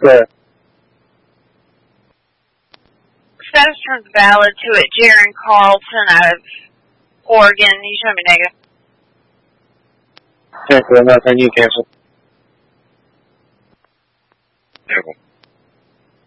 Good. Status turns valid to it. Jaron Carlton out of Oregon. You show me negative. Cancel, nothing, you cancel. Cancel.